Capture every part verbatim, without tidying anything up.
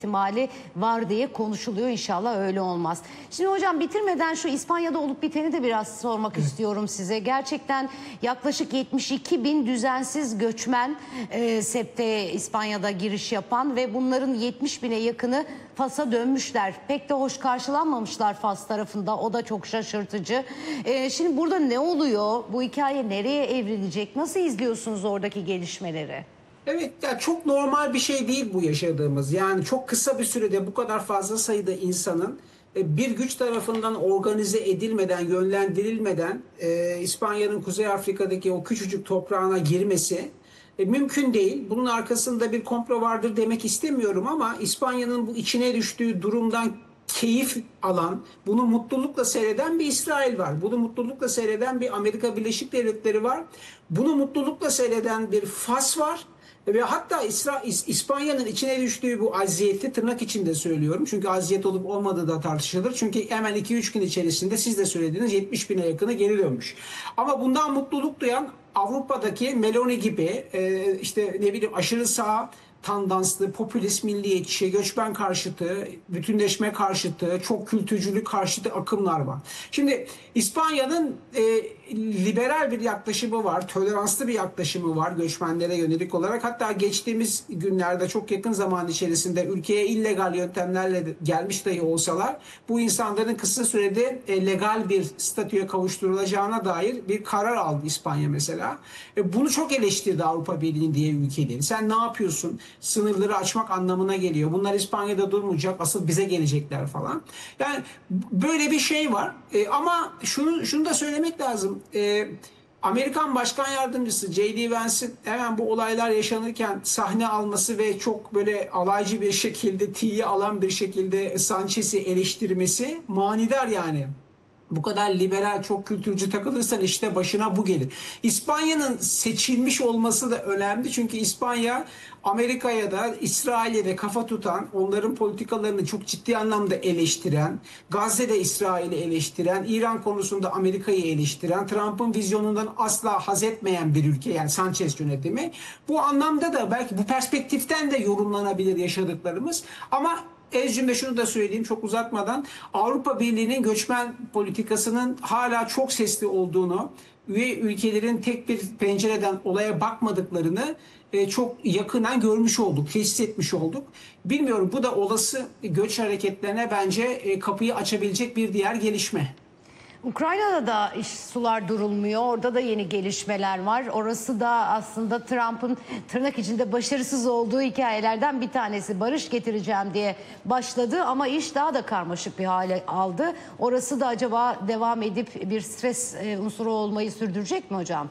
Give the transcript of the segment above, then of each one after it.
ihtimali var diye konuşuluyor. İnşallah öyle olmaz. Şimdi hocam bitirmeden şu İspanya'da olup biteni de biraz sormak evet. istiyorum size. Gerçekten yaklaşık yetmiş iki bin düzensiz göçmen e, SEP'te İspanya'da giriş yapan ve bunların yetmiş bine yakını Fas'a dönmüşler. Pek de hoş karşılanmamışlar Fas tarafında. O da çok şaşırtıcı. E, şimdi burada ne oluyor? Bu hikaye nereye evrilecek? Nasıl izliyorsunuz oradaki gelişmeleri? Evet, ya çok normal bir şey değil bu yaşadığımız. Yani çok kısa bir sürede bu kadar fazla sayıda insanın bir güç tarafından organize edilmeden, yönlendirilmeden e, İspanya'nın Kuzey Afrika'daki o küçücük toprağına girmesi e, mümkün değil. Bunun arkasında bir komplo vardır demek istemiyorum ama İspanya'nın bu içine düştüğü durumdan keyif alan, bunu mutlulukla seyreden bir İsrail var. Bunu mutlulukla seyreden bir Amerika Birleşik Devletleri var. Bunu mutlulukla seyreden bir Fas var. Ve hatta İspanya'nın içine düştüğü bu aziyeti tırnak içinde söylüyorum. Çünkü aziyet olup olmadığı da tartışılır. Çünkü hemen iki üç gün içerisinde siz de söylediğiniz yetmiş bine yakını geri dönmüş. Ama bundan mutluluk duyan Avrupa'daki Meloni gibi işte ne bileyim aşırı sağ tandanslı, popülist, milliyetçi, göçmen karşıtı, bütünleşme karşıtı, çok kültürcülük karşıtı akımlar var. Şimdi İspanya'nın e, liberal bir yaklaşımı var, toleranslı bir yaklaşımı var göçmenlere yönelik olarak. Hatta geçtiğimiz günlerde çok yakın zaman içerisinde ülkeye illegal yöntemlerle gelmiş dahi olsalar bu insanların kısa sürede e, legal bir statüye kavuşturulacağına dair bir karar aldı İspanya mesela. E, bunu çok eleştirdi Avrupa Birliği diye ülkeleri. Sen ne yapıyorsun? Sınırları açmak anlamına geliyor. Bunlar İspanya'da durmayacak, asıl bize gelecekler falan. Yani böyle bir şey var. E, ama şunu şunu da söylemek lazım. E, Amerikan Başkan Yardımcısı J D Vance'in hemen bu olaylar yaşanırken sahne alması ve çok böyle alaycı bir şekilde tiye alan bir şekilde Sanchez'i eleştirmesi manidar yani. Bu kadar liberal, çok kültürcü takılırsan işte başına bu gelir. İspanya'nın seçilmiş olması da önemli. Çünkü İspanya Amerika'ya da İsrail'e de kafa tutan, onların politikalarını çok ciddi anlamda eleştiren, Gazze'de İsrail'i eleştiren, İran konusunda Amerika'yı eleştiren, Trump'ın vizyonundan asla haz etmeyen bir ülke yani Sanchez yönetimi. Bu anlamda da belki bu perspektiften de yorumlanabilir yaşadıklarımız ama ez cümle şunu da söyleyeyim çok uzatmadan Avrupa Birliği'nin göçmen politikasının hala çok sesli olduğunu, üye ülkelerin tek bir pencereden olaya bakmadıklarını e, çok yakından görmüş olduk, hissetmiş olduk. Bilmiyorum bu da olası göç hareketlerine bence e, kapıyı açabilecek bir diğer gelişme. Ukrayna'da da iş sular durulmuyor. Orada da yeni gelişmeler var. Orası da aslında Trump'ın tırnak içinde başarısız olduğu hikayelerden bir tanesi. Barış getireceğim diye başladı ama iş daha da karmaşık bir hale aldı. Orası da acaba devam edip bir stres unsuru olmayı sürdürecek mi hocam?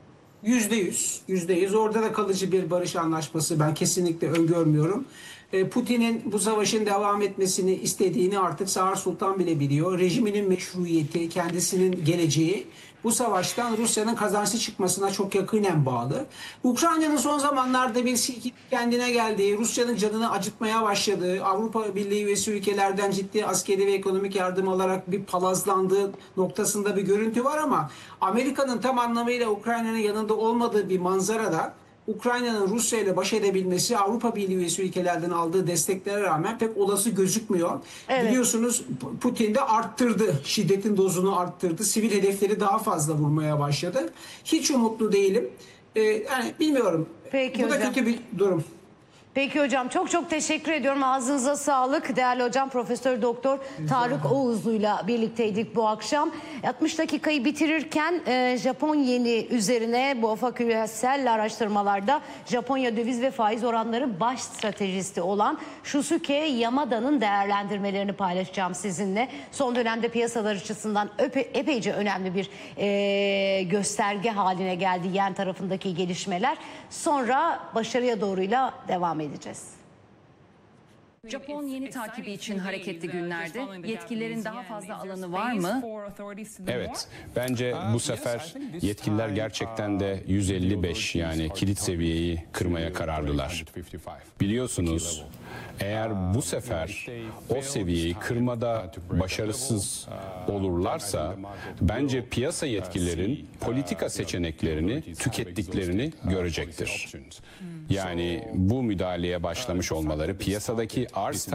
Yüzde yüz, yüzde yüz. Orada da kalıcı bir barış anlaşması ben kesinlikle öngörmüyorum. Putin'in bu savaşın devam etmesini istediğini artık Sağır Sultan bile biliyor. Rejiminin meşruiyeti, kendisinin geleceği bu savaştan Rusya'nın kazançlı çıkmasına çok yakinen bağlı. Ukrayna'nın son zamanlarda bir silkip kendine geldiği, Rusya'nın canını acıtmaya başladığı, Avrupa Birliği üyesi ülkelerden ciddi askeri ve ekonomik yardım alarak bir palazlandığı noktasında bir görüntü var ama Amerika'nın tam anlamıyla Ukrayna'nın yanında olmadığı bir manzarada Ukrayna'nın Rusya ile baş edebilmesi Avrupa Birliği üyesi ülkelerden aldığı desteklere rağmen pek olası gözükmüyor. Evet. Biliyorsunuz Putin de arttırdı, şiddetin dozunu arttırdı. Sivil hedefleri daha fazla vurmaya başladı. Hiç umutlu değilim. Ee, yani bilmiyorum. Peki Bu da hocam. kötü bir durum. Peki hocam çok çok teşekkür ediyorum. Ağzınıza sağlık. Değerli hocam Profesör Doktor Tarık Oğuzlu'yla birlikteydik bu akşam. altmış dakikayı bitirirken e, Japon yeni üzerine bu ufak küresel araştırmalarda Japonya döviz ve faiz oranları baş stratejisti olan Shusuke Yamada'nın değerlendirmelerini paylaşacağım sizinle. Son dönemde piyasalar açısından öpe, epeyce önemli bir e, gösterge haline geldi yen tarafındaki gelişmeler. Sonra başarıya doğruyla devam edeceğiz. edeceğiz. Japon yeni takibi için hareketli günlerde yetkililerin daha fazla alanı var mı? Evet, bence bu sefer yetkililer gerçekten de yüz elli beş yani kilit seviyeyi kırmaya kararlılar. Biliyorsunuz, eğer bu sefer o seviyeyi kırmada başarısız olurlarsa bence piyasa yetkililerin politika seçeneklerini tükettiklerini görecektir. Yani bu müdahaleye başlamış olmaları piyasadaki arz